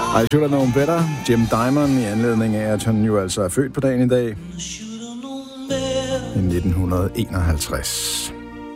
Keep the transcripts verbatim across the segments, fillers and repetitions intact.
I should have known better. Jim Diamond i anledning af, at han jo altså er født på dagen i dag. I nitten enoghalvtreds.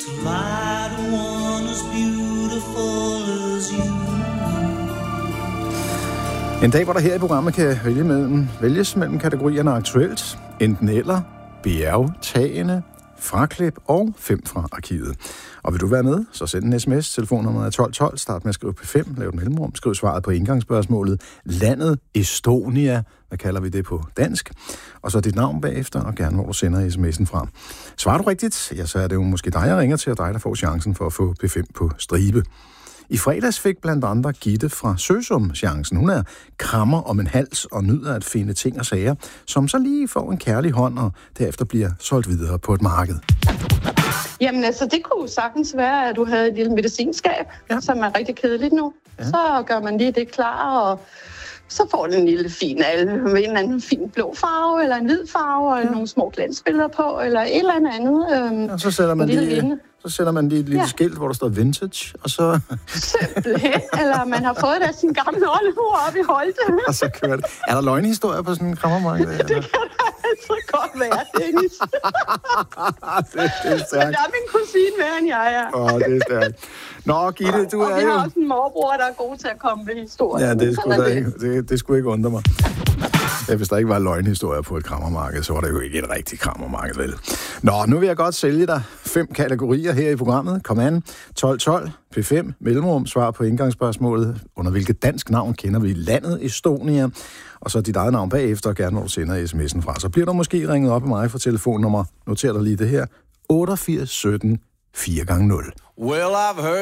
En dag, hvor der her i programmet kan vælge mellem, vælges mellem kategorierne aktuelt, enten eller, bjergtagende, fraklip og fem fra arkivet. Og vil du være med, så send en sms. Telefonnummeret er tolv tolv. Start med at skrive P fem. Lav et mellemrum. Skriv svaret på indgangsspørgsmålet. Landet Estonia. Hvad kalder vi det på dansk? Og så dit navn bagefter, og gerne hvor du sender sms'en fra. Svarer du rigtigt, ja, så er det jo måske dig, jeg ringer til, og dig, der får chancen for at få P fem på stribe. I fredags fik blandt andre Gitte fra Søsum chancen. Hun er krammer om en hals og nyder at finde ting og sager, som så lige får en kærlig hånd og derefter bliver solgt videre på et marked. Jamen altså, det kunne sagtens være, at du havde et lille medicinskab, ja. Som er rigtig kedeligt nu. Ja. Så gør man lige det klar, og så får du en lille fin alve med en eller anden fin blå farve, eller en hvid farve, ja. Og nogle små glansbilleder på, eller et eller andet. Øhm, ja, så sætter man lige... Så sætter man lige et lille ja. skilt, hvor der står vintage, og så... Simpelthen. Eller man har fået det af sin gamle oldemor op i Holte. Og så kører det. Er der løgnhistorier på sådan en krammermarked? Det kan der altså godt være, Dennis. det, det er stærkt. Men der er min kusine mere, end jeg er. Åh, det er stærkt. Nå, Gitte, du og er jo... Og vi har også en morbror, der er god til at komme med historier. Ja, det skulle, ikke, det, det skulle ikke undre mig. Ja, hvis der ikke var løgnhistorier på et krammermarked, så var det jo ikke et rigtigt krammermarked, vel? Nå, nu vil jeg godt sælge dig fem kategorier her i programmet. Kom an, tolv tolv, P fem, mellemrum, svar på indgangsspørgsmålet. Under hvilket dansk navn kender vi landet Estonia? Og så dit eget navn bagefter, og gerne hvor du sender sms'en fra. Så bliver du måske ringet op af mig fra telefonnummer, noter dig lige det her, otteogfirs sytten fire gange nul. Well, I've heard